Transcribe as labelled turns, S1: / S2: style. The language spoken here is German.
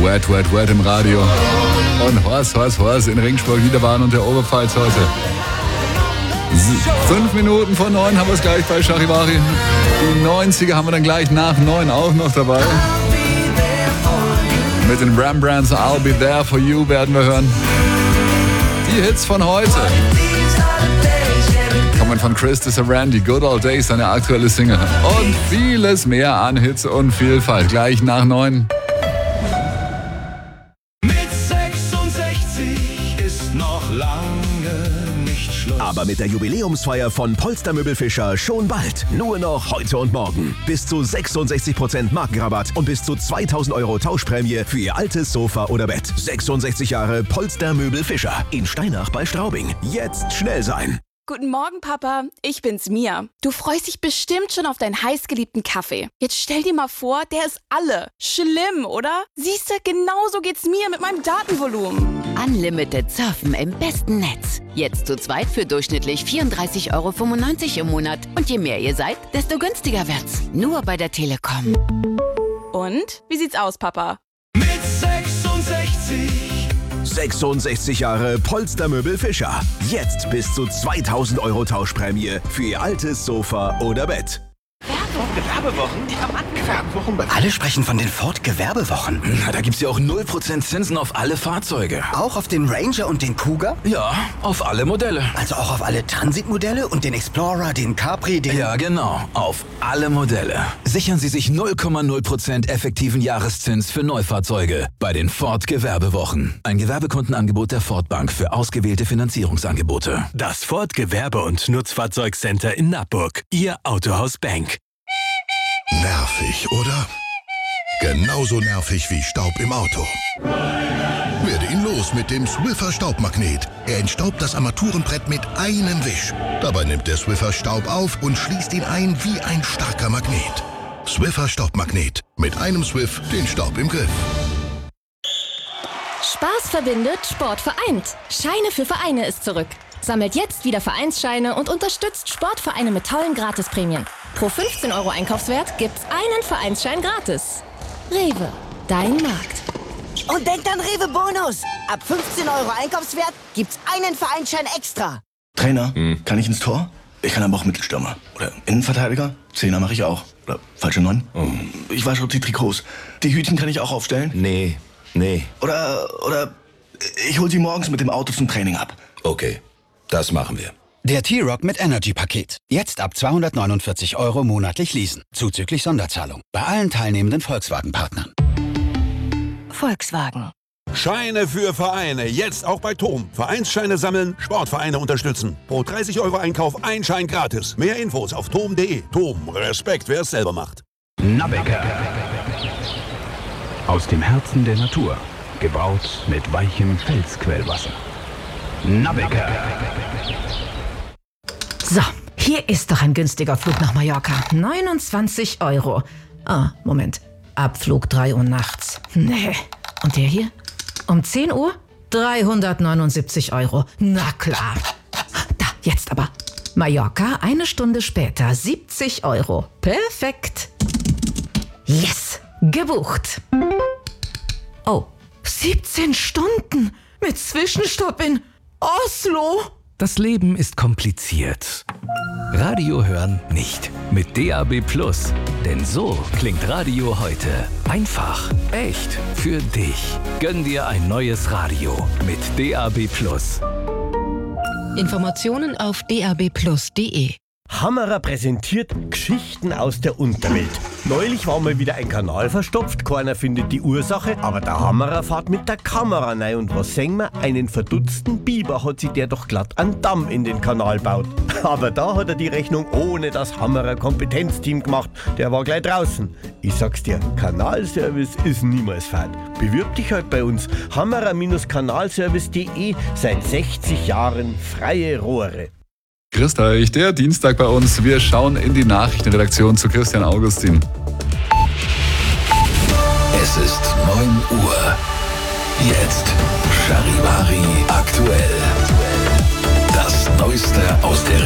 S1: Wet, Wet, Wet im Radio. Und Horst in Ringsburg, Niederbayern und der Oberpfalz heute. 5 Minuten vor 9 haben wir es gleich bei Charivari. Die 90er haben wir dann gleich nach 9 auch noch dabei. Mit den Rembrandts I'll Be There For You werden wir hören. Die Hits von heute kommen von Chris Randy, Good Old Days, seine aktuelle Single. Und vieles mehr an Hits und Vielfalt. Gleich nach 9.
S2: Mit 66 ist noch lange nicht Schluss.
S3: Aber mit der Jubiläumsfeier von Polster Möbelfischer schon bald. Nur noch heute und morgen. Bis zu 66% Markenrabatt und bis zu 2.000 € Tauschprämie für Ihr altes Sofa oder Bett. 66 Jahre Polster Möbelfischer in Steinach bei Straubing. Jetzt schnell sein.
S4: Guten Morgen, Papa. Ich bin's, Mia. Du freust dich bestimmt schon auf deinen heißgeliebten Kaffee. Jetzt stell dir mal vor, der ist alle. Schlimm, oder? Siehst du, genauso geht's mir mit meinem Datenvolumen.
S5: Unlimited Surfen im besten Netz. Jetzt zu zweit für durchschnittlich 34,95 € im Monat. Und je mehr ihr seid, desto günstiger wird's. Nur bei der Telekom.
S4: Und? Wie sieht's aus, Papa?
S2: Mit 66.
S3: 66 Jahre Polster Möbelfischer. Jetzt bis zu 2.000 € Tauschprämie für Ihr altes Sofa oder Bett.
S6: Gewerbewochen? Gewerbewochen? Alle sprechen von den Ford-Gewerbewochen.
S7: Na, da gibt's ja auch 0% Zinsen auf alle Fahrzeuge.
S6: Auch auf den Ranger und den Cougar?
S7: Ja, auf alle Modelle.
S6: Also auch auf alle Transitmodelle und den Explorer, den Capri, den...
S7: Ja, genau, auf alle Modelle. Sichern Sie sich 0,0% effektiven Jahreszins für Neufahrzeuge bei den Ford-Gewerbewochen. Ein Gewerbekundenangebot der Ford Bank für ausgewählte Finanzierungsangebote.
S8: Das Ford Gewerbe- und Nutzfahrzeugcenter in Nappburg. Ihr Autohaus Bank.
S9: Nervig, oder? Genauso nervig wie Staub im Auto. Werde ihn los mit dem Swiffer Staubmagnet. Er entstaubt das Armaturenbrett mit einem Wisch. Dabei nimmt der Swiffer Staub auf und schließt ihn ein wie ein starker Magnet. Swiffer Staubmagnet. Mit einem Swiff den Staub im Griff.
S10: Spaß verbindet, Sport vereint. Scheine für Vereine ist zurück. Sammelt jetzt wieder Vereinsscheine und unterstützt Sportvereine mit tollen Gratisprämien. Pro 15 € Einkaufswert gibt's einen Vereinsschein gratis. Rewe, dein Markt.
S11: Und denkt an Rewe Bonus. Ab 15 € Einkaufswert gibt's einen Vereinsschein extra.
S12: Trainer, kann ich ins Tor? Ich kann aber auch Mittelstürmer. Oder Innenverteidiger? Zehner mache ich auch. Oder falsche 9? Ich wasche die Trikots. Die Hütchen kann ich auch aufstellen?
S7: Nee.
S12: Oder ich hol sie morgens mit dem Auto zum Training ab.
S7: Okay, das machen wir.
S13: Der T-Rock mit Energy-Paket. Jetzt ab 249 € monatlich leasen. Zuzüglich Sonderzahlung. Bei allen teilnehmenden Volkswagen-Partnern.
S5: Volkswagen.
S8: Scheine für Vereine. Jetzt auch bei TOM. Vereinsscheine sammeln, Sportvereine unterstützen. Pro 30 € Einkauf ein Schein gratis. Mehr Infos auf tom.de. TOM. Respekt, wer es selber macht.
S14: Nabecker. Aus dem Herzen der Natur. Gebraut mit weichem Felsquellwasser. Nabecker.
S15: So, hier ist doch ein günstiger Flug nach Mallorca. 29 €. Ah, Moment. Abflug 3 Uhr nachts. Nee. Und der hier? Um 10 Uhr? 379 €. Na klar. Da, jetzt aber. Mallorca, 1 Stunde später, 70 €. Perfekt. Yes, gebucht. Oh, 17 Stunden mit Zwischenstopp in Oslo.
S16: Das Leben ist kompliziert. Radio hören nicht. Mit DAB+. Denn so klingt Radio heute. Einfach, echt, für dich. Gönn dir ein neues Radio mit DAB+.
S17: Informationen auf dabplus.de.
S18: Hammerer präsentiert Geschichten aus der Unterwelt. Neulich war mal wieder ein Kanal verstopft, keiner findet die Ursache, aber der Hammerer fährt mit der Kamera rein und was sehen wir? Einen verdutzten Biber hat sich der doch glatt einen Damm in den Kanal baut. Aber da hat er die Rechnung ohne das Hammerer Kompetenzteam gemacht, der war gleich draußen. Ich sag's dir, Kanalservice ist niemals fad. Bewirb dich halt bei uns, hammerer-kanalservice.de, seit 60 Jahren freie Rohre.
S1: Grüßt euch, der Dienstag bei uns. Wir schauen in die Nachrichtenredaktion zu Christian Augustin.
S7: Es ist 9 Uhr. Jetzt Charivari aktuell. Das Neueste aus der